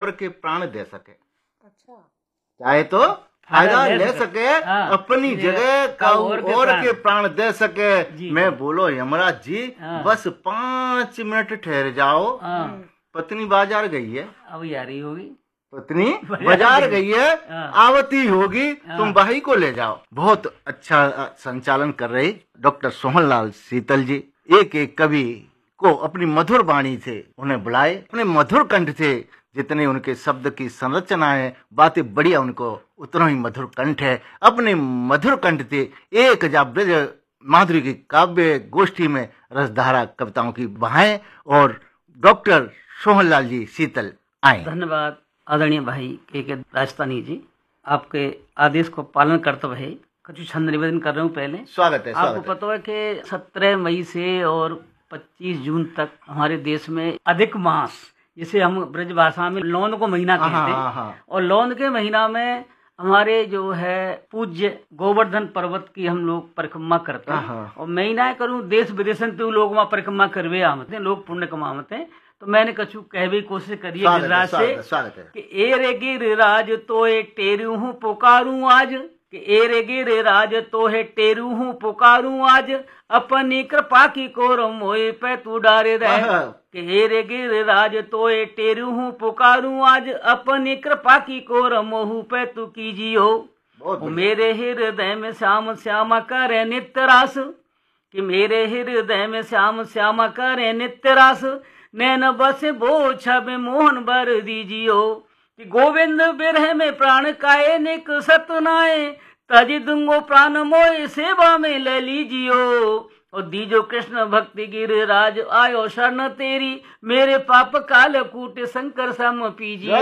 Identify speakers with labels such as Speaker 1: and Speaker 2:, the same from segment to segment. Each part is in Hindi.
Speaker 1: और के प्राण दे सके।
Speaker 2: अच्छा,
Speaker 1: चाहे तो फायदा ले सके, अपनी जगह का और के प्राण दे सके। मैं बोलो यमराज जी बस 5 मिनट ठहर जाओ, पत्नी बाजार गई है,
Speaker 3: अब यारी होगी,
Speaker 1: पत्नी बाजार गई है, आवती होगी, तुम भाई को ले जाओ। बहुत अच्छा संचालन कर रही डॉक्टर सोहनलाल शीतल जी। एक एक कवि को अपनी मधुर वाणी से उन्हें बुलाए, अपने मधुर कंठ से जितने उनके शब्द की संरचना है, बातें बढ़िया, उनको उतना ही मधुर कंठ है। अपने मधुर कंठ से एक ब्रज माधुरी की काव्य गोष्ठी में रसधारा कविताओं की बहाएं और डॉक्टर सोहनलाल जी शीतल आए।
Speaker 3: धन्यवाद आदरणीय भाई के राजस्थानी जी, आपके आदेश को पालन करते हुए कुछ छंद निवेदन कर रहा हूँ। पहले
Speaker 1: स्वागत है।
Speaker 3: आपको पता है कि 17 मई से और 25 जून तक हमारे देश में अधिक मास, जिसे हम ब्रज भाषा में लौन को महीना कहते हैं, और लौन के महीना में हमारे जो है पूज्य गोवर्धन पर्वत की हम लोग परिक्रमा करते हैं। और मैं ना करूँ, देश विदेश तो लोग वहाँ परिक्रमा करवे आते हैं, लोग पुण्य कमाते हैं। तो मैंने कछु कहवे कोशिश करी है गिरिराज से कि ए रे गिरिराज तो ए टेरू हूँ पुकारूं आज, कि ए रे गिरिराज तो है टेरू हूँ पुकारूं आज, अपनी कृपा की कोर मोए पे तू डारे रह। कि ए रे गिरिराज तो ए टेरू हूँ पुकारूं आज, अपनी कृपा की कोर मोहू पे तू कीजियो। मेरे हृदय में श्याम श्यामा करे नित्य रास, कि मेरे हृदय में श्याम श्यामा करे नित्य रास, नैन बस बो छब मोहन बर दीजियो। कि गोविंद बिरह में प्राण काए निक सतनाए, तज दूंगो प्राण मोए सेवा में ले लीजियो। और दीजो कृष्ण भक्ति गिरिराज आयो शरण तेरी, मेरे पाप काल कूट शंकर सम पीजियो।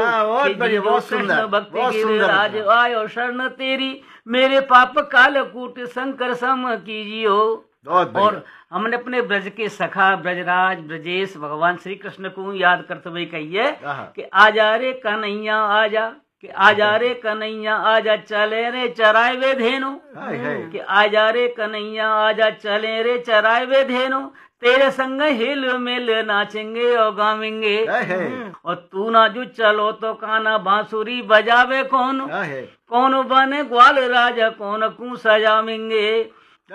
Speaker 3: कृष्ण भक्ति गिरिराज आयो शरण तेरी, मेरे पाप काल कूट शंकर सम कीजियो। और हमने अपने ब्रज के सखा ब्रजराज ब्रजेश भगवान श्री कृष्ण को याद करते हुए कहिए कि आजा रे कन्हैया आजा, कि आजा रे कन्हैया आजा, चले रे चराए वे धेनु। कि आजा रे कन्हैया आजा, चले रे चराए वे धेनु, तेरे संग हिल मिल नाचेंगे और गावेंगे। और तू ना जो चलो तो काना बांसुरी बजावे कौन, कौन बने ग्वाल राजा कौन कू सजावेंगे।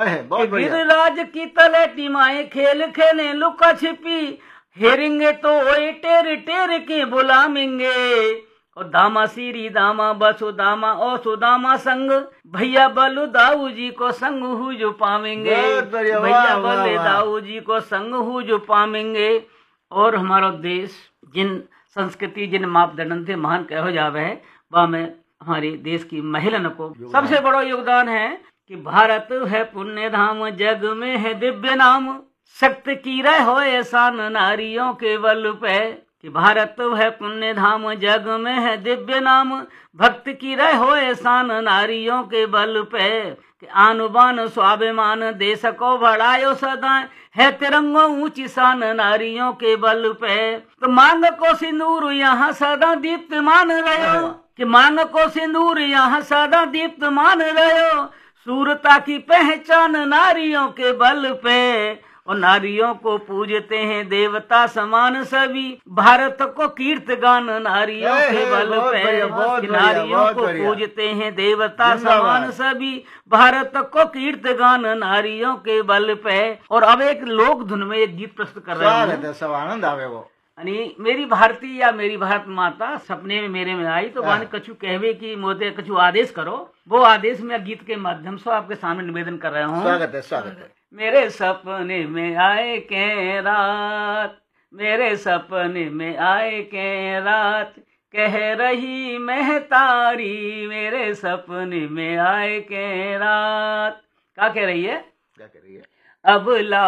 Speaker 3: गिरिराज की तलेटी माए खेल खेले लुका छिपी, हेरेंगे तो ओए टेर टेर के बुलावेंगे। और दामा सीरी दामा बसु दामा और सुदामा संग, भैया बलु दाऊ जी को संग हु जो पावेंगे। भैया बल दाऊ जी को संग हु जो पावेंगे। और हमारा देश जिन संस्कृति जिन मापदंड से महान कहो जावे है, वह में हमारे देश की महिलन को सबसे बड़ा योगदान है। कि भारत है पुण्य धाम, जग में है दिव्य नाम, शक्त की रह हो एहसान नारियों के बल पे। कि भारत है पुण्य धाम, जग में है दिव्य नाम, भक्त की रह हो एहसान नारियों के बल पे। कि आन बान स्वाभिमान देश को बढ़ायो सदा, है तिरंगो ऊंची शान नारियों के बल पे। तो मांग को सिंदूर यहाँ सदा दीप्तमान रहो, कि मांग को सिंदूर यहाँ सदा दीप्तमान रहो, सूरता की पहचान नारियों के बल पे। और नारियों को पूजते हैं देवता समान सभी, भारत को कीर्तगान नारियों के बल पे। नारियों को पूजते हैं देवता समान सभी, भारत को कीर्तगान नारियों के बल पे। और अब एक लोक धुन में एक गीत प्रस्तुत कर रहे हैं,
Speaker 1: सब आनंद आवे वो।
Speaker 3: मेरी भारती या मेरी भारत माता सपने में मेरे में आई, तो वाने कछु कहवे की मोदे कछु आदेश करो। वो आदेश में गीत के माध्यम से आपके सामने निवेदन कर रहा हूँ।
Speaker 1: स्वागत है, स्वागत है।
Speaker 3: मेरे सपने में आए के रात, मेरे सपने में आए के रात, कह रही महतारी, मेरे सपने में आए के रात। क्या कह रही है?
Speaker 1: क्या कह रही है?
Speaker 3: अब ला